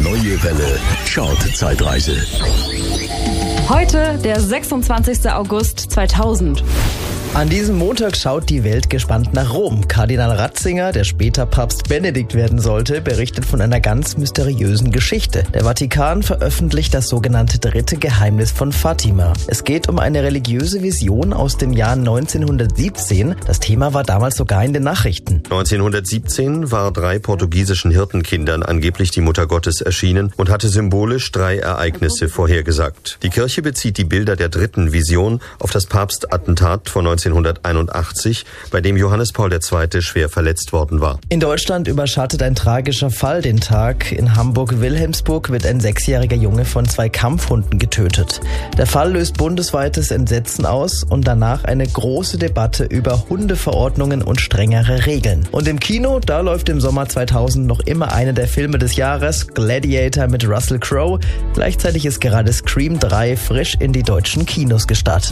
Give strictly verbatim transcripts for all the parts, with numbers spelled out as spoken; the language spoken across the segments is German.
Neue Welle Chart-Zeitreise. Heute der sechsundzwanzigster August zweitausend. An diesem Montag schaut die Welt gespannt nach Rom. Kardinal Ratzinger, der später Papst Benedikt werden sollte, berichtet von einer ganz mysteriösen Geschichte. Der Vatikan veröffentlicht das sogenannte dritte Geheimnis von Fatima. Es geht um eine religiöse Vision aus dem Jahr neunzehnhundertsiebzehn. Das Thema war damals sogar in den Nachrichten. neunzehnhundertsiebzehn war drei portugiesischen Hirtenkindern angeblich die Mutter Gottes erschienen und hatte symbolisch drei Ereignisse vorhergesagt. Die Kirche bezieht die Bilder der dritten Vision auf das Papstattentat von neunzehnhunderteinundachtzig, bei dem Johannes Paul der Zweite schwer verletzt worden war. In Deutschland überschattet ein tragischer Fall den Tag. In Hamburg-Wilhelmsburg wird ein sechsjähriger Junge von zwei Kampfhunden getötet. Der Fall löst bundesweites Entsetzen aus und danach eine große Debatte über Hundeverordnungen und strengere Regeln. Und im Kino, da läuft im Sommer zweitausend noch immer einer der Filme des Jahres, Gladiator mit Russell Crowe. Gleichzeitig ist gerade Scream drei frisch in die deutschen Kinos gestartet.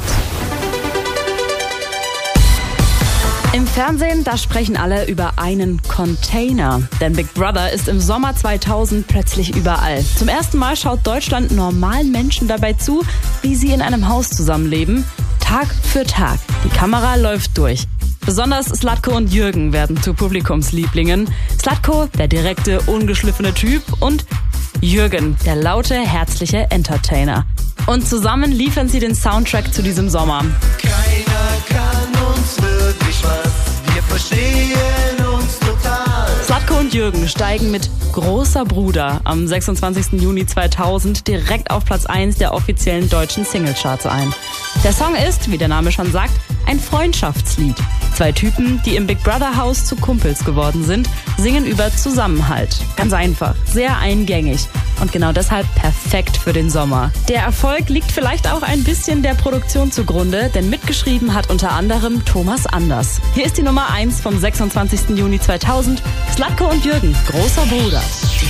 Im Fernsehen, da sprechen alle über einen Container. Denn Big Brother ist im Sommer zweitausend plötzlich überall. Zum ersten Mal schaut Deutschland normalen Menschen dabei zu, wie sie in einem Haus zusammenleben. Tag für Tag. Die Kamera läuft durch. Besonders Zlatko und Jürgen werden zu Publikumslieblingen. Zlatko, der direkte, ungeschliffene Typ, und Jürgen, der laute, herzliche Entertainer. Und zusammen liefern sie den Soundtrack zu diesem Sommer. Keiner kann uns wirklich was, wir verstehen uns total. Zlatko und Jürgen steigen mit Großer Bruder am sechsundzwanzigsten Juni zweitausend direkt auf Platz eins der offiziellen deutschen Singlecharts ein. Der Song ist, wie der Name schon sagt, ein Freundschaftslied. Zwei Typen, die im Big Brother Haus zu Kumpels geworden sind, singen über Zusammenhalt. Ganz einfach, sehr eingängig und genau deshalb perfekt für den Sommer. Der Erfolg liegt vielleicht auch ein bisschen der Produktion zugrunde, denn mitgeschrieben hat unter anderem Thomas Anders. Hier ist die Nummer eins vom sechsundzwanzigsten Juni zweitausend, Zlatko und Jürgen, Großer Bruder.